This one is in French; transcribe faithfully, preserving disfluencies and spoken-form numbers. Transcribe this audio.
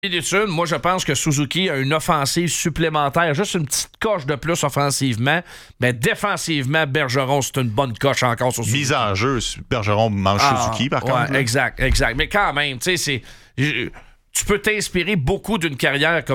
d'études, moi, je pense que Suzuki a une offensive supplémentaire, juste une petite coche de plus offensivement. Mais défensivement, Bergeron, c'est une bonne coche encore sur Suzuki. Mise en jeu, Bergeron mange ah, Suzuki, par ouais, contre. Exact, exact. Mais quand même, tu sais, c'est... Tu peux t'inspirer beaucoup d'une carrière comme